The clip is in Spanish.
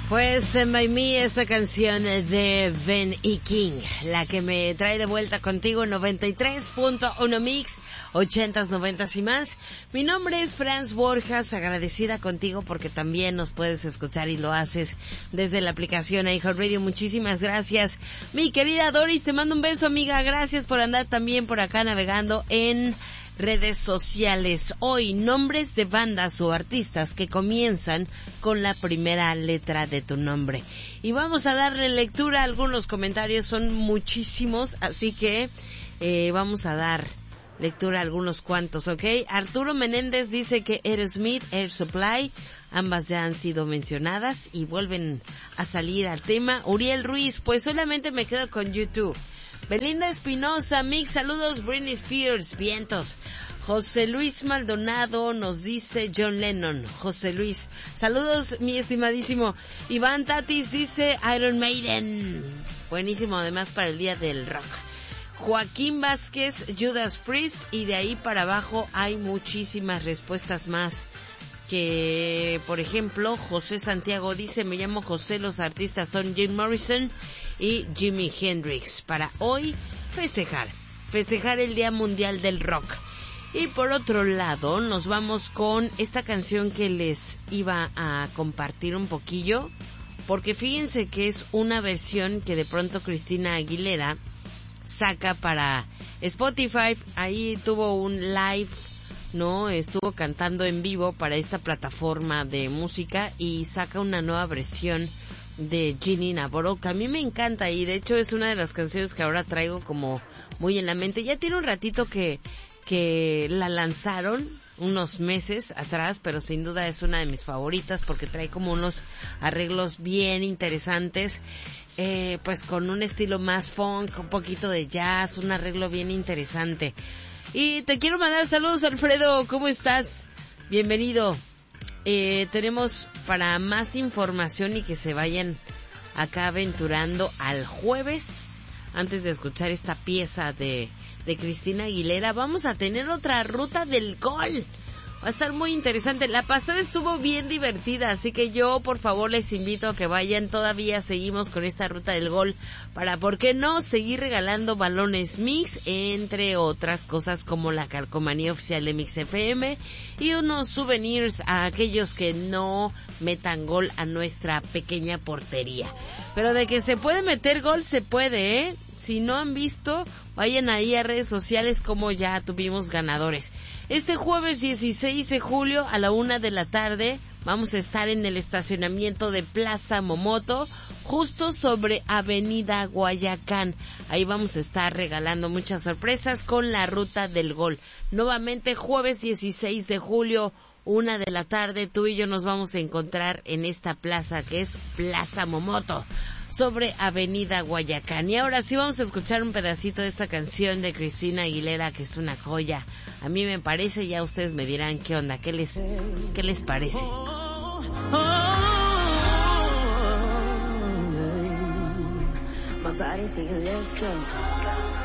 Pues By Me, esta canción de Ben y King, la que me trae de vuelta contigo en 93.1 Mix, 80s, 90s y más. Mi nombre es Franz Borjas, agradecida contigo porque también nos puedes escuchar y lo haces desde la aplicación iHeartRadio. Muchísimas gracias. Mi querida Doris, te mando un beso, amiga. Gracias por andar también por acá navegando en redes sociales. Hoy, nombres de bandas o artistas que comienzan con la primera letra de tu nombre. Y vamos a darle lectura a algunos comentarios, son muchísimos, así que vamos a dar lectura a algunos cuantos, ¿ok? Arturo Menéndez dice que Aerosmith, Air Supply, ambas ya han sido mencionadas y vuelven a salir al tema. Uriel Ruiz, pues solamente me quedo con YouTube. Belinda Espinosa, Mix, saludos. Britney Spears, vientos. José Luis Maldonado nos dice John Lennon. José Luis, saludos, mi estimadísimo. Iván Tatis dice Iron Maiden. Buenísimo, además para el día del rock. Joaquín Vázquez, Judas Priest, y de ahí para abajo hay muchísimas respuestas más. Que, por ejemplo, José Santiago dice, me llamo José, los artistas son Jim Morrison y Jimi Hendrix. Para hoy, festejar el Día Mundial del Rock. Y por otro lado, nos vamos con esta canción que les iba a compartir un poquillo, porque fíjense que es una versión que de pronto Cristina Aguilera saca para Spotify. Ahí tuvo un live, ¿no? Estuvo cantando en vivo para esta plataforma de música y saca una nueva versión de Ginny Navarro, que a mí me encanta y de hecho es una de las canciones que ahora traigo como muy en la mente. Ya tiene un ratito que la lanzaron, unos meses atrás, pero sin duda es una de mis favoritas porque trae como unos arreglos bien interesantes, pues con un estilo más funk, un poquito de jazz, un arreglo bien interesante. Y te quiero mandar saludos, Alfredo, ¿cómo estás? Bienvenido. Tenemos para más información y que se vayan acá aventurando al jueves, antes de escuchar esta pieza de Cristina Aguilera, vamos a tener otra ruta del gol. Va a estar muy interesante. La pasada estuvo bien divertida, así que yo, por favor, les invito a que vayan. Todavía seguimos con esta ruta del gol para, ¿por qué no?, seguir regalando balones Mix, entre otras cosas como la calcomanía oficial de Mix FM y unos souvenirs a aquellos que no metan gol a nuestra pequeña portería. Pero de que se puede meter gol, se puede, ¿eh? Si no han visto, vayan ahí a redes sociales como ya tuvimos ganadores. Este jueves 16 de julio a la 1 de la tarde vamos a estar en el estacionamiento de Plaza Momoto, justo sobre Avenida Guayacán. Ahí vamos a estar regalando muchas sorpresas con la ruta del gol. Nuevamente jueves 16 de julio, 1 de la tarde, tú y yo nos vamos a encontrar en esta plaza que es Plaza Momoto, sobre Avenida Guayacán. Y ahora sí vamos a escuchar un pedacito de esta canción de Cristina Aguilera, que es una joya. A mí me parece, ya ustedes me dirán qué onda, qué les parece. My body singing, let's go.